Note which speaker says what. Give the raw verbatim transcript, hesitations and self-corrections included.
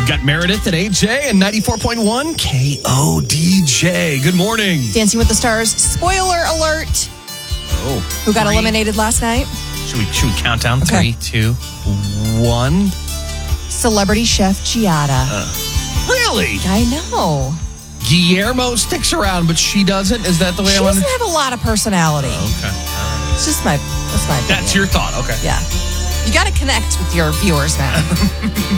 Speaker 1: You've got Meredith at A J and ninety-four point one K O D J. Good morning.
Speaker 2: Dancing with the Stars. Spoiler alert.
Speaker 1: Oh,
Speaker 2: Who got
Speaker 1: three.
Speaker 2: eliminated last night?
Speaker 1: Should we, should we count down?
Speaker 2: Okay.
Speaker 1: Three, two, one.
Speaker 2: Celebrity chef Giada.
Speaker 1: Uh, really?
Speaker 2: I know.
Speaker 1: Guillermo sticks around, but she doesn't? Is that the way
Speaker 2: She
Speaker 1: I want
Speaker 2: doesn't
Speaker 1: to...
Speaker 2: have a lot of personality.
Speaker 1: Okay.
Speaker 2: It's just my, that's my opinion.
Speaker 1: That's your thought. Okay.
Speaker 2: Yeah. You got to connect with your viewers now.